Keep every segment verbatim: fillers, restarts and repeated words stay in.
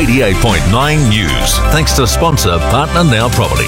eighty-eight point nine News, thanks to sponsor Partner Now Property.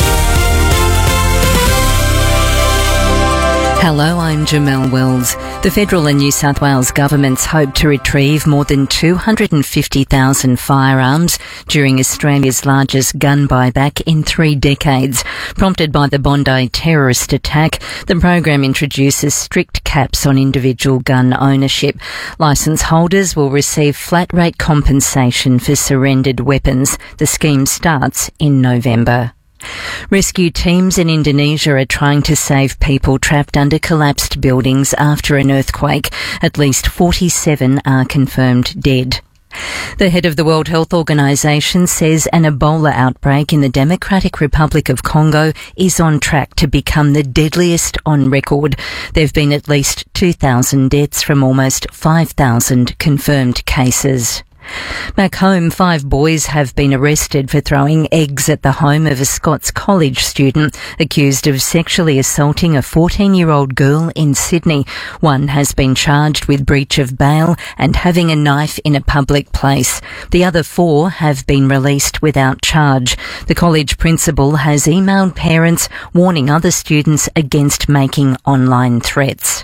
Hello, I'm Jamelle Wells. The federal and New South Wales governments hope to retrieve more than two hundred fifty thousand firearms during Australia's largest gun buyback in three decades. Prompted by the Bondi terrorist attack, the program introduces strict caps on individual gun ownership. Licence holders will receive flat rate compensation for surrendered weapons. The scheme starts in November. Rescue teams in Indonesia are trying to save people trapped under collapsed buildings after an earthquake. At least forty-seven are confirmed dead. The head of the World Health Organization says an Ebola outbreak in the Democratic Republic of Congo is on track to become the deadliest on record. There have been at least two thousand deaths from almost five thousand confirmed cases. Back home, five boys have been arrested for throwing eggs at the home of a Scots College student accused of sexually assaulting a fourteen-year-old girl in Sydney. One has been charged with breach of bail and having a knife in a public place. The other four have been released without charge. The college principal has emailed parents warning other students against making online threats.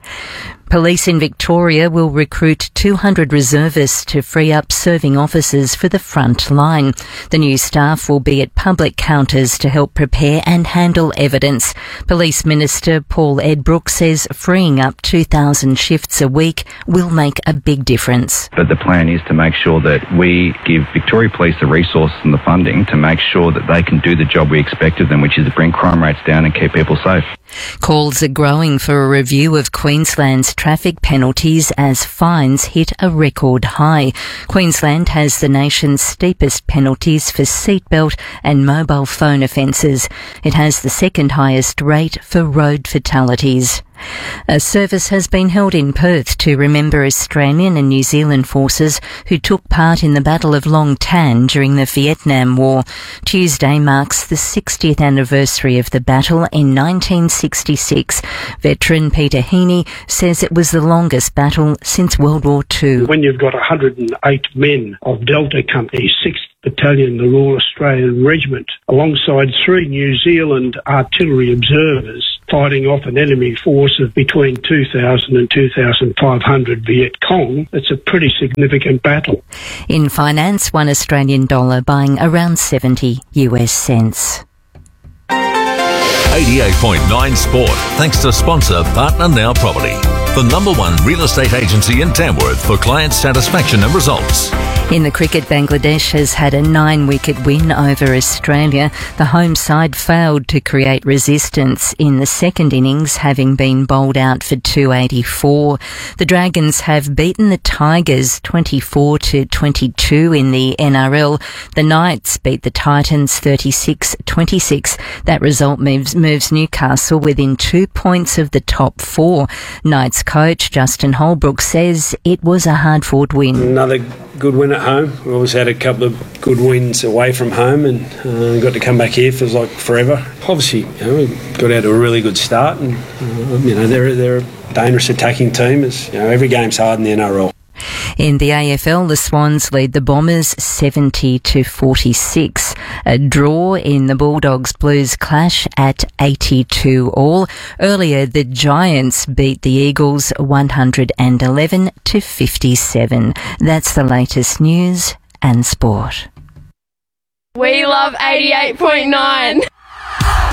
Police in Victoria will recruit two hundred reservists to free up serving officers for the front line. The new staff will be at public counters to help prepare and handle evidence. Police Minister Paul Edbrook says freeing up two thousand shifts a week will make a big difference. But the plan is to make sure that we give Victoria Police the resources and the funding to make sure that they can do the job we expect of them, which is to bring crime rates down and keep people safe. Calls are growing for a review of Queensland's traffic penalties as fines hit a record high. Queensland has the nation's steepest penalties for seatbelt and mobile phone offences. It has the second highest rate for road fatalities. A service has been held in Perth to remember Australian and New Zealand forces who took part in the Battle of Long Tan during the Vietnam War. Tuesday marks the sixtieth anniversary of the battle in nineteen sixty-six. Veteran Peter Heaney says it was the longest battle since World War Two. When you've got one hundred eight men of Delta Company, sixth Battalion, the Royal Australian Regiment, alongside three New Zealand artillery observers, fighting off an enemy force of between two thousand and two thousand five hundred Viet Cong, it's a pretty significant battle. In finance, one Australian dollar buying around seventy US cents. eighty-eight point nine Sport, thanks to sponsor Partner Now Property, the number one real estate agency in Tamworth for client satisfaction and results. In the cricket, Bangladesh has had a nine-wicket win over Australia. The home side failed to create resistance in the second innings, having been bowled out for two eighty-four. The Dragons have beaten the Tigers twenty-four to twenty-two in the N R L. The Knights beat the Titans thirty-six twenty-six. That result moves, moves Newcastle within two points of the top four. Knights coach Justin Holbrook says it was a hard-fought win. Another good win at home. We always had a couple of good wins away from home and uh, got to come back here. Feels like forever. Obviously, you know, we got out to a really good start, and uh, you know they're they're a dangerous attacking team. As you know, every game's hard in the N R L. In the A F L, the Swans lead the Bombers seventy to forty-six. A draw in the Bulldogs Blues clash at eighty-two all. Earlier, the Giants beat the Eagles one hundred eleven to fifty-seven. That's the latest news and sport. We love eighty-eight point nine.